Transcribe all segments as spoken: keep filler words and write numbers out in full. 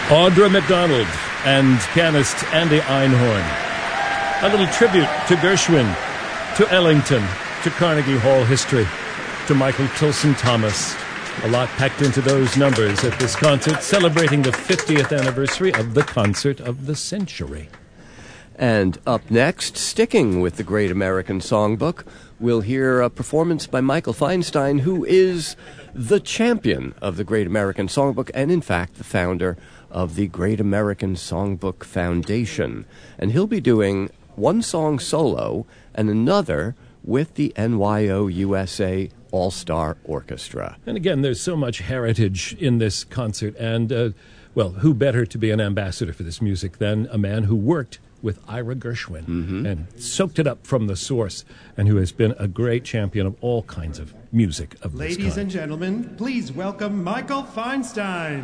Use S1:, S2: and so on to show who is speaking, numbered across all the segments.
S1: Audra McDonald and pianist Andy Einhorn. A little tribute to Gershwin, to Ellington, to Carnegie Hall history, to Michael Tilson Thomas. A lot packed into those numbers at this concert, celebrating the fiftieth anniversary of the concert of the century.
S2: And up next, sticking with the Great American Songbook, we'll hear a performance by Michael Feinstein, who is the champion of the Great American Songbook and, in fact, the founder of the Great American Songbook Foundation. And he'll be doing one song solo and another with the N Y O U S A All-Star Orchestra.
S1: And again, there's so much heritage in this concert. And, uh, well, who better to be an ambassador for this music than a man who worked with Ira Gershwin mm-hmm. and soaked it up from the source, and who has been a great champion of all kinds of music of this kind.
S3: Ladies and gentlemen, please welcome Michael Feinstein.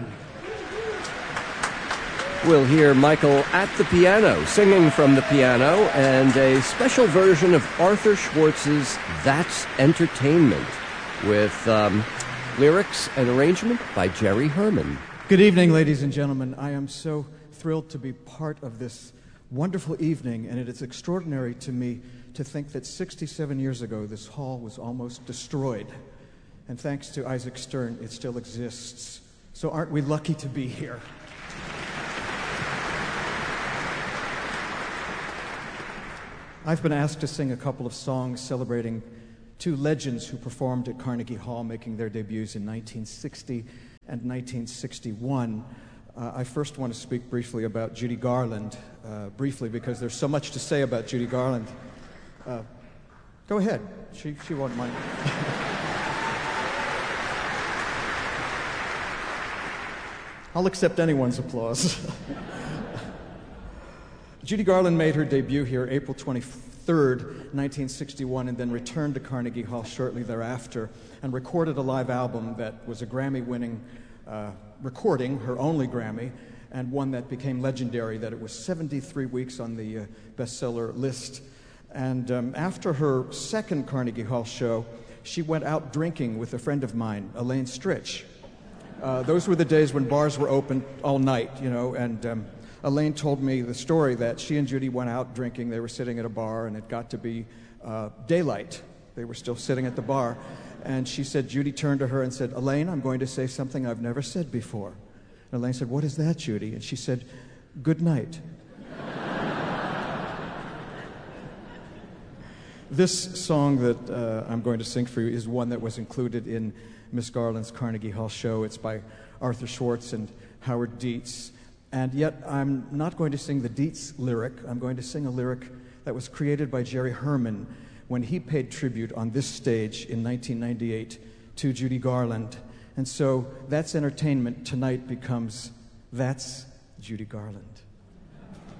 S2: We'll hear Michael at the piano, singing from the piano, and a special version of Arthur Schwartz's That's Entertainment, with um, lyrics and arrangement by Jerry Herman.
S4: Good evening, ladies and gentlemen. I am so thrilled to be part of this wonderful evening, and it is extraordinary to me to think that sixty-seven years ago this hall was almost destroyed. And thanks to Isaac Stern, it still exists. So aren't we lucky to be here? I've been asked to sing a couple of songs celebrating two legends who performed at Carnegie Hall, making their debuts in nineteen sixty and nineteen sixty-one. Uh, I first want to speak briefly about Judy Garland, uh, briefly because there's so much to say about Judy Garland. Uh, go ahead. She, she won't mind. I'll accept anyone's applause. Judy Garland made her debut here April twenty-third, nineteen sixty-one, and then returned to Carnegie Hall shortly thereafter and recorded a live album that was a Grammy-winning uh, recording, her only Grammy, and one that became legendary, that it was seventy-three weeks on the uh, bestseller list. And um, after her second Carnegie Hall show, she went out drinking with a friend of mine, Elaine Stritch. Uh, those were the days when bars were open all night, you know, and um, Elaine told me the story that she and Judy went out drinking. They were sitting at a bar, and it got to be uh, daylight. They were still sitting at the bar. And she said, Judy turned to her and said, Elaine, I'm going to say something I've never said before. And Elaine said, what is that, Judy? And she said, good night. This song that uh, I'm going to sing for you is one that was included in Miss Garland's Carnegie Hall show. It's by Arthur Schwartz and Howard Dietz. And yet I'm not going to sing the Dietz lyric. I'm going to sing a lyric that was created by Jerry Herman when he paid tribute on this stage in nineteen ninety-eight to Judy Garland. And so That's Entertainment tonight becomes That's Judy Garland.